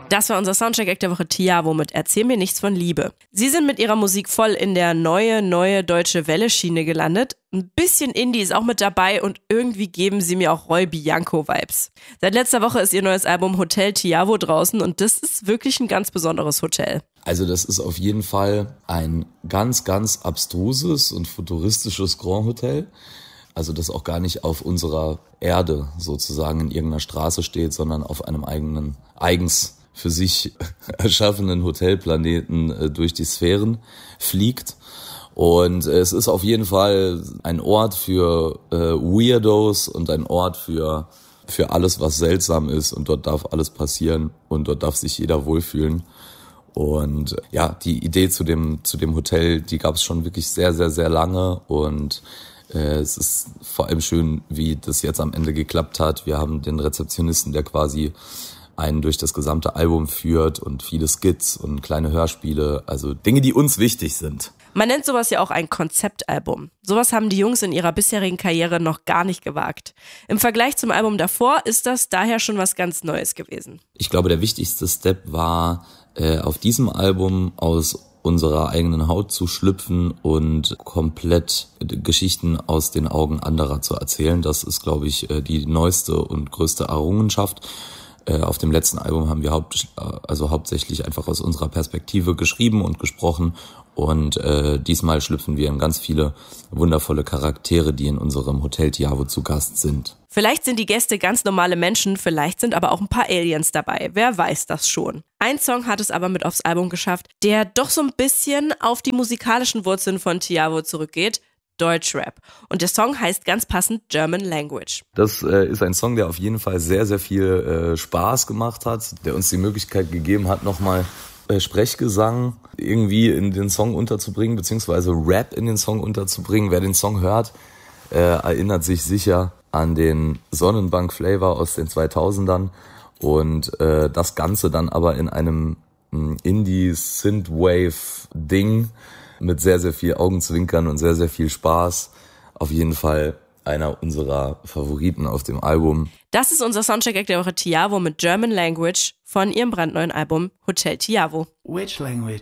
Das war unser Soundcheck-Act der Woche, Tiavo mit Erzähl mir nichts von Liebe. Sie sind mit ihrer Musik voll in der neue deutsche Welle-Schiene gelandet. Ein bisschen Indie ist auch mit dabei und irgendwie geben sie mir auch Roy Bianco-Vibes. Seit letzter Woche ist ihr neues Album Hotel Tiavo draußen und das ist wirklich ein ganz besonderes Hotel. Also das ist auf jeden Fall ein ganz, ganz abstruses und futuristisches Grand Hotel. Also das auch gar nicht auf unserer Erde sozusagen in irgendeiner Straße steht, sondern auf einem eigens für sich erschaffenen Hotelplaneten durch die Sphären fliegt. Und es ist auf jeden Fall ein Ort für Weirdos und ein Ort für alles, was seltsam ist. Und dort darf alles passieren und dort darf sich jeder wohlfühlen. Und ja, die Idee zu dem Hotel, die gab es schon wirklich sehr, sehr, sehr lange. Und es ist vor allem schön, wie das jetzt am Ende geklappt hat. Wir haben den Rezeptionisten, der quasi einen durch das gesamte Album führt und viele Skits und kleine Hörspiele, also Dinge, die uns wichtig sind. Man nennt sowas ja auch ein Konzeptalbum. Sowas haben die Jungs in ihrer bisherigen Karriere noch gar nicht gewagt. Im Vergleich zum Album davor ist das daher schon was ganz Neues gewesen. Ich glaube, der wichtigste Step war, auf diesem Album aus unserer eigenen Haut zu schlüpfen und komplett Geschichten aus den Augen anderer zu erzählen. Das ist, glaube ich, die neueste und größte Errungenschaft. Auf dem letzten Album haben wir hauptsächlich einfach aus unserer Perspektive geschrieben und gesprochen und diesmal schlüpfen wir in ganz viele wundervolle Charaktere, die in unserem Hotel Tiavo zu Gast sind. Vielleicht sind die Gäste ganz normale Menschen, vielleicht sind aber auch ein paar Aliens dabei. Wer weiß das schon. Ein Song hat es aber mit aufs Album geschafft, der doch so ein bisschen auf die musikalischen Wurzeln von Tiavo zurückgeht. Deutschrap. Und der Song heißt ganz passend German Language. Das ist ein Song, der auf jeden Fall sehr, sehr viel Spaß gemacht hat, der uns die Möglichkeit gegeben hat, nochmal Sprechgesang irgendwie in den Song unterzubringen, beziehungsweise Rap in den Song unterzubringen. Wer den Song hört, erinnert sich sicher an den Sonnenbank-Flavor aus den 2000ern und das Ganze dann aber in einem Indie-Synthwave-Ding mit sehr, sehr viel Augenzwinkern und sehr, sehr viel Spaß. Auf jeden Fall einer unserer Favoriten auf dem Album. Das ist unser Soundcheck-Act der Woche, Tiavo mit German Language von ihrem brandneuen Album Hotel Tiavo. Which language?